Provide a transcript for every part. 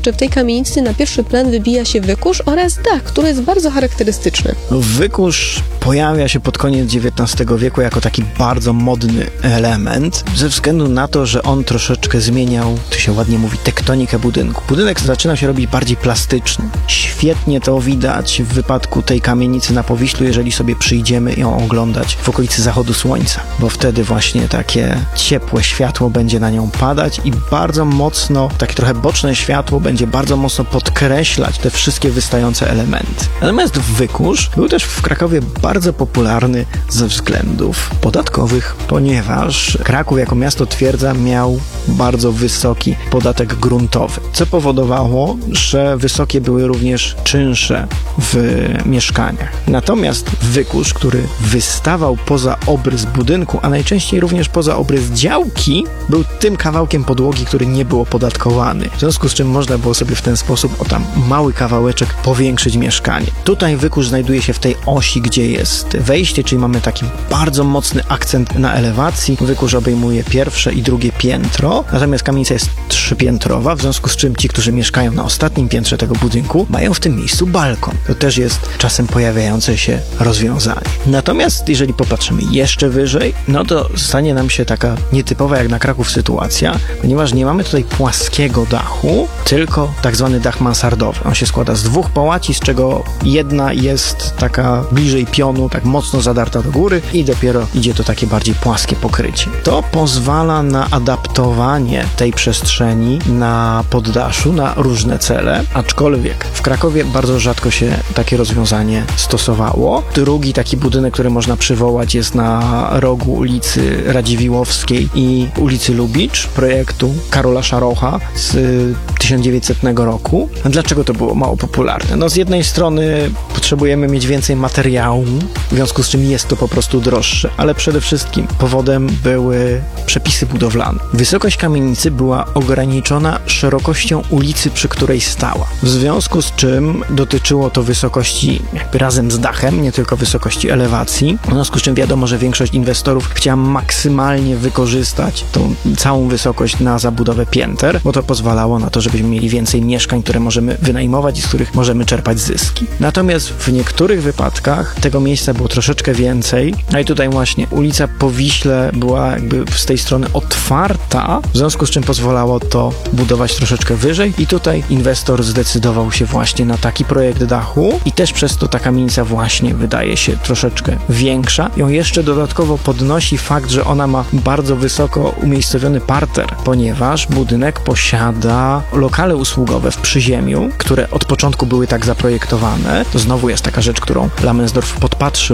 jeszcze w tej kamienicy na pierwszy plan wybija się wykurz oraz dach, który jest bardzo charakterystyczny. Wykurz pojawia się pod koniec XIX wieku jako taki bardzo modny element, ze względu na to, że on troszeczkę zmieniał, tu się ładnie mówi, tektonikę budynku. Budynek zaczyna się robić bardziej plastyczny. Świetnie to widać w wypadku tej kamienicy na Powiślu, jeżeli sobie przyjdziemy ją oglądać w okolicy zachodu słońca, bo wtedy właśnie takie ciepłe światło będzie na nią padać i bardzo mocno, takie trochę boczne światło będzie bardzo mocno podkreślać te wszystkie wystające elementy. Natomiast wykurz był też w Krakowie bardzo popularny ze względów podatkowych, ponieważ Kraków jako miasto twierdza miał bardzo wysoki podatek gruntowy, co powodowało, że wysokie były również czynsze w mieszkaniach. Natomiast wykurz, który wystawał poza obrys budynku, a najczęściej również poza obrys działki, był tym kawałkiem podłogi, który nie był opodatkowany. W związku z czym można było sobie w ten sposób o tam mały kawałeczek powiększyć mieszkanie. Tutaj wykurz znajduje się w tej osi, gdzie jest wejście, czyli mamy taki bardzo mocny akcent na elewacji. Wykurz obejmuje pierwsze i drugie piętro, natomiast kamienica jest trzypiętrowa, w związku z czym ci, którzy mieszkają na ostatnim piętrze tego budynku, mają w tym miejscu balkon. To też jest czasem pojawiające się rozwiązanie. Natomiast jeżeli popatrzymy jeszcze wyżej, no to stanie nam się taka nietypowa jak na Kraków sytuacja, ponieważ nie mamy tutaj płaskiego dachu, tylko tak zwany dach mansardowy. On się składa z dwóch połaci, z czego jedna jest taka bliżej pionu, tak mocno zadarta do góry i dopiero idzie to takie bardziej płaskie pokrycie. To pozwala na adaptowanie tej przestrzeni na poddaszu, na różne cele, aczkolwiek w Krakowie bardzo rzadko się takie rozwiązanie stosowało. Drugi taki budynek, który można przywołać, jest na rogu ulicy Radziwiłłowskiej i ulicy Lubicz, projektu Karola Szarocha z 1900 roku. A dlaczego to było mało popularne? No z jednej strony potrzebujemy mieć więcej materiału, w związku z czym jest to po prostu droższe, ale przede wszystkim powodem były przepisy budowlane. Wysokość kamienicy była ograniczona szerokością ulicy, przy której stała. W związku z czym dotyczyło to wysokości jakby razem z dachem, nie tylko wysokości elewacji. W związku z czym wiadomo, że większość inwestorów chciała maksymalnie wykorzystać tą całą wysokość na zabudowę pięter, bo to pozwalało na to, żebyśmy mieli więcej mieszkań, które możemy wynajmować i z których możemy czerpać zyski. Natomiast w niektórych wypadkach tego miejsca było troszeczkę więcej, a i tutaj właśnie ulica Powiśle była jakby z tej strony otwarta, w związku z czym pozwalało to budować troszeczkę wyżej i tutaj inwestor zdecydował się właśnie na taki projekt dachu i też przez to ta kamienica właśnie wydaje się troszeczkę większa. Ją jeszcze dodatkowo podnosi fakt, że ona ma bardzo wysoko umiejscowiony parter, ponieważ budynek posiada lokale usługowe w przyziemiu, które od początku były tak zaprojektowane. To znowu jest taka rzecz, którą Lamensdorf podpatrzył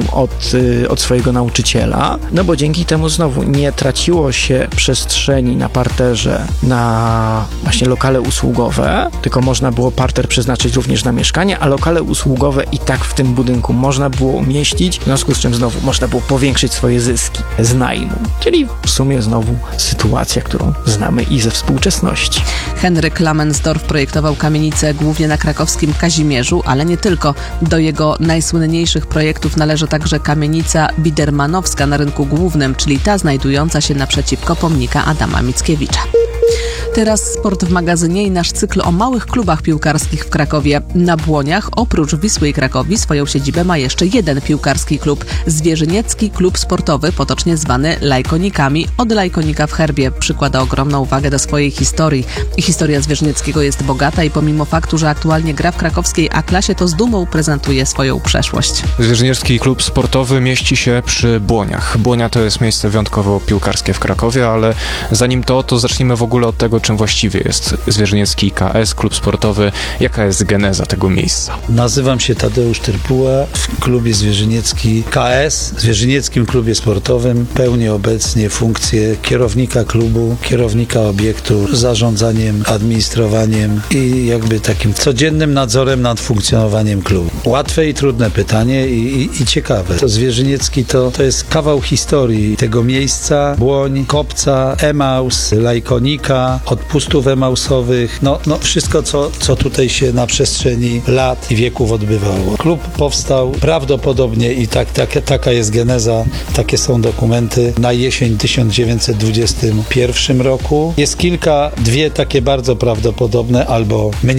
od swojego nauczyciela, no bo dzięki temu znowu nie traciło się przestrzeni na parterze na właśnie lokale usługowe, tylko można było parter przeznaczyć również na mieszkanie, a lokale usługowe i tak w tym budynku można było umieścić, w związku z czym znowu można było powiększyć swoje zyski z najmu. Czyli w sumie znowu sytuacja, którą znamy i ze współczesności. Henryk Lamensdorf projektował kamienicę głównie na krakowskim Kazimierzu, ale nie tylko. Do jego najsłynniejszych projektów należy także kamienica Bidermanowska na rynku głównym, czyli ta znajdująca się naprzeciwko pomnika Adama Mickiewicza. Teraz sport w magazynie i nasz cykl o małych klubach piłkarskich w Krakowie. Na Błoniach oprócz Wisły i Krakowi swoją siedzibę ma jeszcze jeden piłkarski klub. Zwierzyniecki Klub Sportowy, potocznie zwany Lajkonikami, od Lajkonika w herbie. Przykłada ogromną wagę do swojej historii. I historia Zwierzynieckiego jest bogata i pomimo faktu, że aktualnie gra w krakowskiej A-klasie, to z dumą prezentuje swoją przeszłość. Zwierzyniecki Klub Sportowy mieści się przy Błoniach. Błonia to jest miejsce wyjątkowo piłkarskie w Krakowie, ale zanim to zacznijmy w ogóle od tego, czym właściwie jest Zwierzyniecki KS, klub sportowy. Jaka jest geneza tego miejsca? Nazywam się Tadeusz Tyrpuła. W klubie Zwierzyniecki KS, Zwierzynieckim Klubie Sportowym, pełnię obecnie funkcję kierownika klubu, kierownika obiektu, zarządzaniem, administrowaniem i jakby takim codziennym nadzorem nad funkcjonowaniem klubu. Łatwe i trudne pytanie i ciekawe. To Zwierzyniecki to jest kawał historii tego miejsca, Błoń, Kopca, Emaus, Lajkonika, odpustów emausowych, no wszystko, co tutaj się na przestrzeni lat i wieków odbywało. Klub powstał prawdopodobnie i taka jest geneza, takie są dokumenty, na jesień 1921 roku. Jest dwie takie bardzo prawdopodobne albo mniej